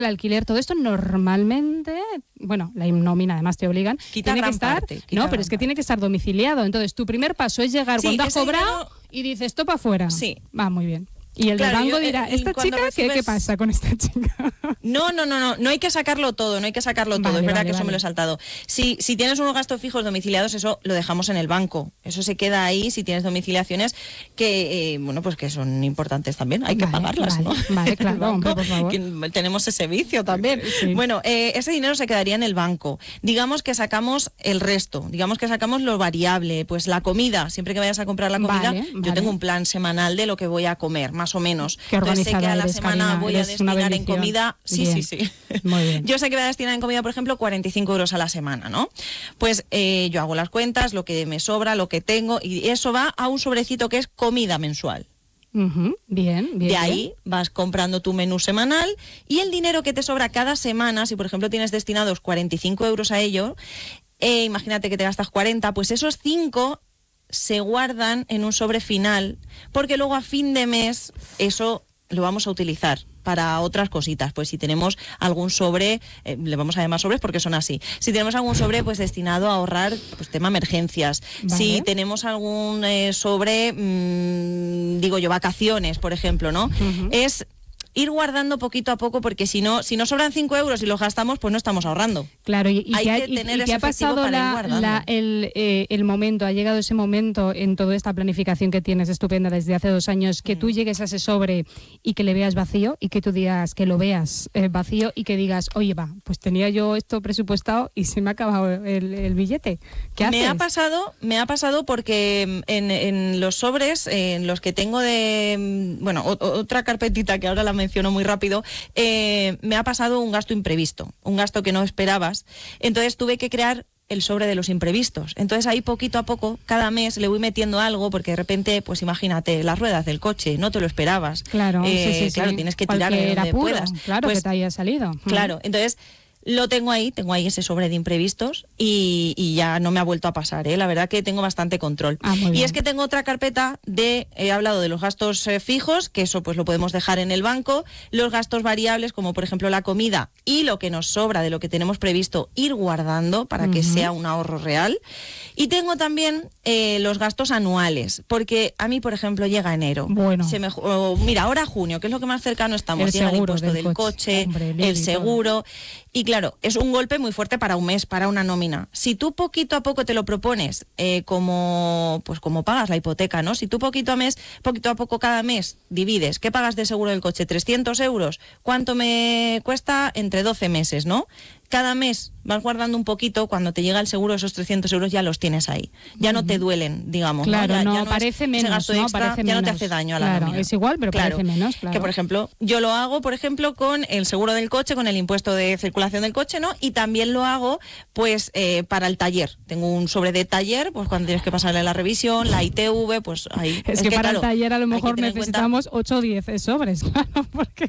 el alquiler, todo esto normalmente, bueno, la nómina además te obligan, tiene que estar, pero es que tiene que estar domiciliado. Entonces, tu primer paso es llegar cuando has cobrado y dices, topa afuera. Sí. Va muy bien. Y el del banco dirá, ¿esta chica qué pasa con esta chica? No hay que sacarlo todo, es verdad que eso me lo he saltado. Si tienes unos gastos fijos domiciliados, eso lo dejamos en el banco, eso se queda ahí. Si tienes domiciliaciones que, pues que son importantes también, hay que pagarlas, ¿no? Vale, claro, hombre, por favor. Tenemos ese vicio también. Sí. Bueno, ese dinero se quedaría en el banco. Digamos que sacamos el resto, digamos que sacamos lo variable, pues la comida, siempre que vayas a comprar la comida, yo tengo un plan semanal de lo que voy a comer, más o menos. Entonces sé que a la semana Karina, voy a destinar en comida. Sí. Muy bien. Yo sé que voy a destinar en comida, por ejemplo, 45 euros a la semana, ¿no? Pues yo hago las cuentas, lo que me sobra, lo que tengo, y eso va a un sobrecito que es comida mensual. Bien. De ahí vas comprando tu menú semanal y el dinero que te sobra cada semana, si por ejemplo tienes destinados 45 euros a ello, imagínate que te gastas 40, pues esos 5 se guardan en un sobre final, porque luego a fin de mes eso lo vamos a utilizar para otras cositas. Pues si tenemos algún sobre, le vamos a llamar sobres porque son así, si tenemos algún sobre pues destinado a ahorrar, pues tema emergencias, si tenemos algún sobre, vacaciones, por ejemplo, ¿no? Es ir guardando poquito a poco, porque si no sobran 5 euros y los gastamos, pues no estamos ahorrando. Claro, y que ha pasado el momento, ha llegado ese momento en toda esta planificación que tienes estupenda desde hace 2 años, que tú llegues a ese sobre y que le veas vacío, y que tú digas que lo veas vacío y que digas, oye, pues tenía yo esto presupuestado y se me ha acabado el billete. ¿Qué haces? Me ha pasado porque en los sobres, en los que tengo otra carpetita que ahora la menciono muy rápido, me ha pasado un gasto imprevisto, un gasto que no esperabas. Entonces tuve que crear el sobre de los imprevistos. Entonces ahí poquito a poco, cada mes le voy metiendo algo, porque de repente, pues imagínate, las ruedas del coche, no te lo esperabas. Claro, claro, tienes que tirar de donde puedas. Claro, pues, que te haya salido. Claro, entonces lo tengo ahí ese sobre de imprevistos y ya no me ha vuelto a pasar, La verdad que tengo bastante control. Y es que tengo otra carpeta he hablado de los gastos fijos, que eso pues lo podemos dejar en el banco, los gastos variables, como por ejemplo la comida, y lo que nos sobra de lo que tenemos previsto, ir guardando para que sea un ahorro real. Y tengo también los gastos anuales, porque a mí, por ejemplo, llega enero. Bueno. Mira, ahora junio, que es lo que más cercano estamos, llega el impuesto del coche, el seguro. Y claro, es un golpe muy fuerte para un mes, para una nómina. Si tú poquito a poco te lo propones, como pagas la hipoteca, ¿no? Si tú poquito a poco cada mes divides, ¿qué pagas de seguro del coche? 300 euros. ¿Cuánto me cuesta? Entre 12 meses, ¿no? Cada mes vas guardando un poquito, cuando te llega el seguro, esos 300 euros ya los tienes ahí. Ya no te duelen, digamos. Claro, ya no parece menos, gasto extra, ya no te hace daño a la nómina. Es igual, pero parece menos, claro. Que, por ejemplo, yo lo hago, por ejemplo, con el seguro del coche, con el impuesto de circulación del coche, ¿no? Y también lo hago, pues, para el taller. Tengo un sobre de taller, pues cuando tienes que pasarle la revisión, la ITV, pues ahí. Es que para el taller a lo mejor necesitamos 8 o 10 sobres, claro, porque...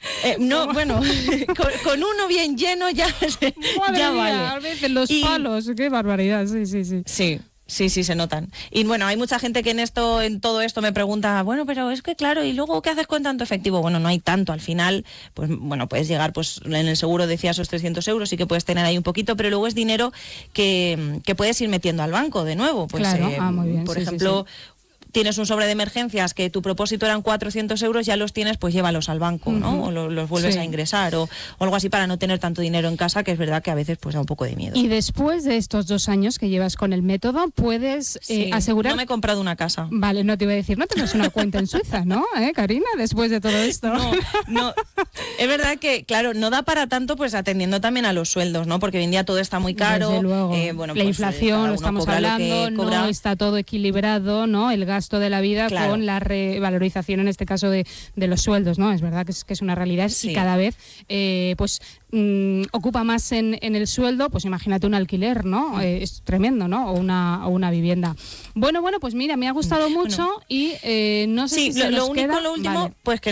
con uno bien lleno ya... Ya vale. A veces los palos, qué barbaridad, sí. Sí, se notan. Y bueno, hay mucha gente que en todo esto me pregunta, bueno, pero es que claro, ¿y luego qué haces con tanto efectivo? Bueno, no hay tanto. Al final, pues bueno, puedes llegar, pues en el seguro decía esos 300 euros, sí que puedes tener ahí un poquito, pero luego es dinero que puedes ir metiendo al banco de nuevo. Pues, claro, muy bien. Por ejemplo... Tienes un sobre de emergencias que tu propósito eran 400 euros, ya los tienes, pues llévalos al banco, ¿no? O los vuelves a ingresar o algo así, para no tener tanto dinero en casa, que es verdad que a veces pues da un poco de miedo. Y después de estos 2 años que llevas con el método, puedes asegurar... No me he comprado una casa. Vale, no te iba a decir, no tienes una cuenta en Suiza, ¿no, Karina? Después de todo esto. No. Es verdad que, claro, no da para tanto, pues atendiendo también a los sueldos, ¿no? Porque hoy en día todo está muy caro. Desde luego. La inflación, lo estamos hablando, no está todo equilibrado, ¿no? El gasto de la vida con la revalorización, en este caso, de los sueldos, ¿no? Es verdad que es una realidad y cada vez ocupa más en el sueldo, pues imagínate un alquiler, ¿no? Es tremendo, ¿no? O una vivienda. Bueno, pues mira, me ha gustado mucho y no sé si se nos queda... Lo último, pues que no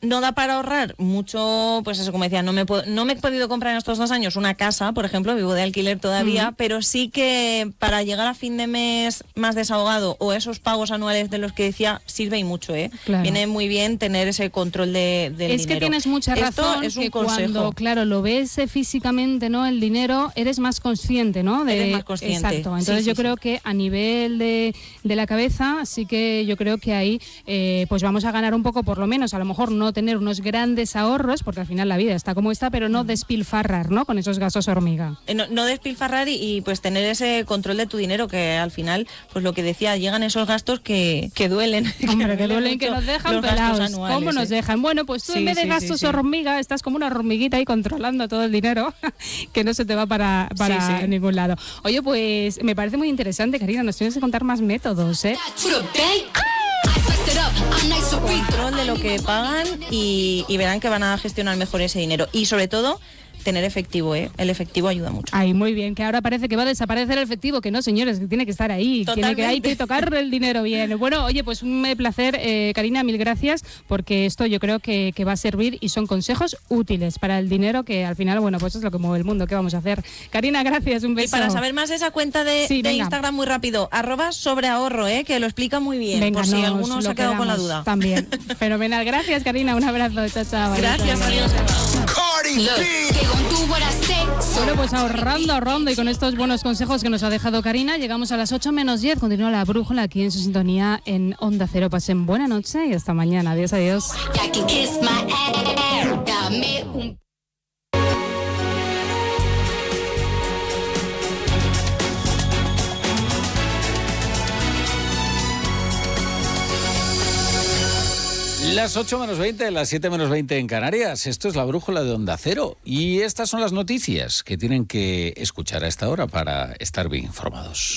no da para ahorrar mucho, pues eso, como decía, no me he podido comprar en estos 2 años una casa, por ejemplo, vivo de alquiler todavía, pero sí que para llegar a fin de mes más desahogado o esos pagos anuales de los que decía, sirve y mucho, Claro. Viene muy bien tener ese control del dinero. Es que tienes mucha razón, es un que consejo. Cuando, claro, lo ves físicamente, ¿no? El dinero, eres más consciente, ¿no? Eres más consciente. Exacto, entonces yo creo que a nivel de la cabeza, sí que yo creo que ahí pues vamos a ganar un poco, por lo menos, a lo mejor no tener unos grandes ahorros, porque al final la vida está como está, pero no despilfarrar, ¿no? Con esos gastos hormiga. No despilfarrar y pues tener ese control de tu dinero, que al final, pues lo que decía, llegan esos gastos que duelen. Hombre, que duelen, que nos dejan pelados. ¿Cómo nos dejan? Bueno, pues tú en vez de gastos hormiga, estás como una hormiguita ahí controlando todo el dinero, que no se te va para ningún lado. Oye, pues me parece muy interesante, Karina, nos tienes que contar más métodos, Control de lo que pagan y verán que van a gestionar mejor ese dinero. Y sobre todo, tener efectivo, El efectivo ayuda mucho. Ay, muy bien, que ahora parece que va a desaparecer el efectivo, que no, señores, que tiene que estar ahí. Hay que tocar el dinero bien. Bueno, oye, pues un placer, Karina, mil gracias, porque esto yo creo que va a servir y son consejos útiles para el dinero, que al final, bueno, pues es lo que mueve el mundo. ¿Qué vamos a hacer? Karina, gracias, un beso. Y para saber más de esa cuenta de Instagram, muy rápido, @sobreahorro, que lo explica muy bien, venga, por si alguno se ha quedado con la duda. También. Fenomenal. Gracias, Karina, un abrazo. Chao, chao. Gracias, adiós. Bueno, pues ahorrando y con estos buenos consejos que nos ha dejado Karina, llegamos a las 8:10. Continúa la brújula aquí en su sintonía en Onda Cero. Pasen buena noche y hasta mañana. Adiós, adiós. Las 8:20, las 7:20 en Canarias. Esto es la brújula de Onda Cero. Y estas son las noticias que tienen que escuchar a esta hora para estar bien informados.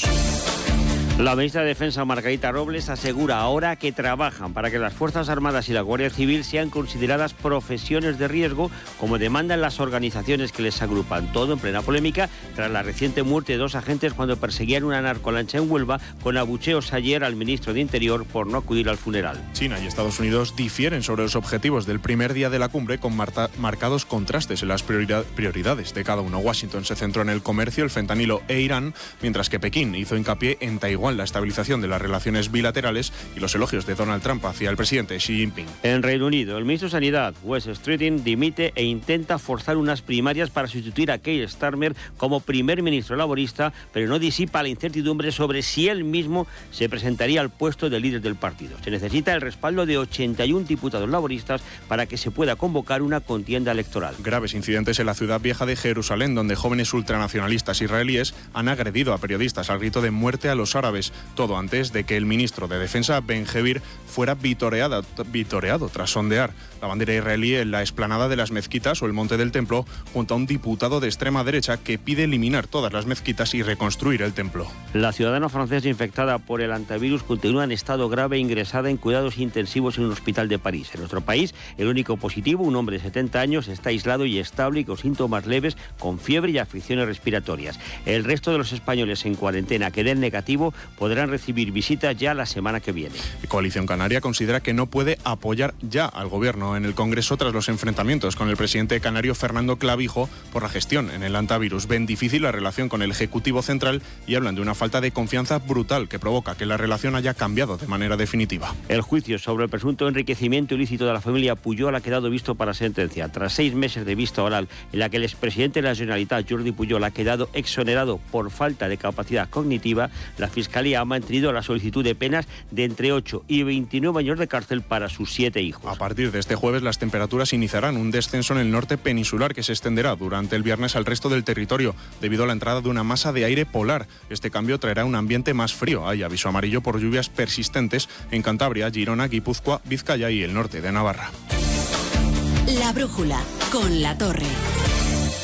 La ministra de Defensa, Margarita Robles, asegura ahora que trabajan para que las Fuerzas Armadas y la Guardia Civil sean consideradas profesiones de riesgo, como demandan las organizaciones que les agrupan. Todo en plena polémica tras la reciente muerte de 2 agentes cuando perseguían una narcolancha en Huelva, con abucheos ayer al ministro de Interior por no acudir al funeral. China y Estados Unidos difieren sobre los objetivos del primer día de la cumbre, con marcados contrastes en las prioridades de cada uno. Washington se centró en el comercio, el fentanilo e Irán, mientras que Pekín hizo hincapié en Taiwán, la estabilización de las relaciones bilaterales y los elogios de Donald Trump hacia el presidente Xi Jinping. En Reino Unido, el ministro de Sanidad, Wes Streeting, dimite e intenta forzar unas primarias para sustituir a Keir Starmer como primer ministro laborista, pero no disipa la incertidumbre sobre si él mismo se presentaría al puesto de líder del partido. Se necesita el respaldo de 81 diputados laboristas para que se pueda convocar una contienda electoral. Graves incidentes en la ciudad vieja de Jerusalén, donde jóvenes ultranacionalistas israelíes han agredido a periodistas al grito de muerte a los árabes. Todo antes de que el ministro de Defensa, Ben-Gvir, fuera vitoreado tras sondear la bandera israelí en la explanada de las mezquitas o el Monte del Templo, junto a un diputado de extrema derecha que pide eliminar todas las mezquitas y reconstruir el templo. La ciudadana francesa infectada por el hantavirus continúa en estado grave, ingresada en cuidados intensivos en un hospital de París. En nuestro país, el único positivo, un hombre de 70 años, está aislado y estable y con síntomas leves, con fiebre y afecciones respiratorias. El resto de los españoles en cuarentena que den negativo podrán recibir visitas ya la semana que viene. Coalición Canaria considera que no puede apoyar ya al gobierno en el Congreso tras los enfrentamientos con el presidente canario Fernando Clavijo por la gestión en el hantavirus. Ven difícil la relación con el Ejecutivo Central y hablan de una falta de confianza brutal que provoca que la relación haya cambiado de manera definitiva. El juicio sobre el presunto enriquecimiento ilícito de la familia Pujol ha quedado visto para sentencia. Tras 6 meses de vista oral en la que el expresidente de la Generalitat, Jordi Pujol, ha quedado exonerado por falta de capacidad cognitiva, la Fiscalía ha mantenido la solicitud de penas de entre 8 y 29 años de cárcel para sus 7 hijos. A partir de este jueves, las temperaturas iniciarán un descenso en el norte peninsular que se extenderá durante el viernes al resto del territorio, debido a la entrada de una masa de aire polar. Este cambio traerá un ambiente más frío. Hay aviso amarillo por lluvias persistentes en Cantabria, Girona, Guipúzcoa, Vizcaya y el norte de Navarra. La brújula con La Torre.